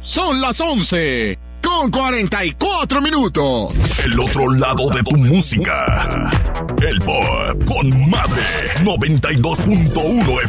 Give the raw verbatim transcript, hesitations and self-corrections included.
Son las once con cuarenta y cuatro minutos. El otro lado de tu música. El Pop con Madre noventa y dos punto uno F